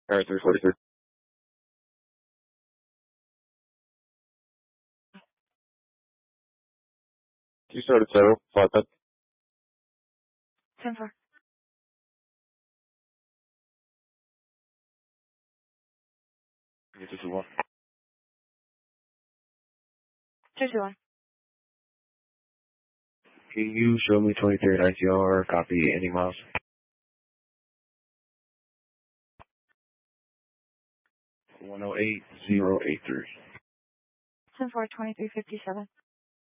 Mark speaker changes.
Speaker 1: Alright, 343. You started settle, 5 10.
Speaker 2: 10-4.
Speaker 1: This is 1.
Speaker 2: 2-2-1.
Speaker 1: Can you show me 23 at ITR, copy any miles? 108083.
Speaker 2: 10-4, 2357.